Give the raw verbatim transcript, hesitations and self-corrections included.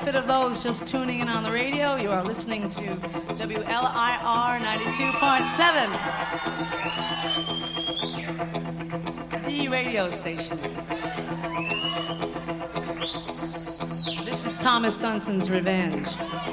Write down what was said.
benefit of those just tuning in on the radio, you are listening to W L I R ninety-two point seven, the radio station. This is Thomas Dunson's Revenge.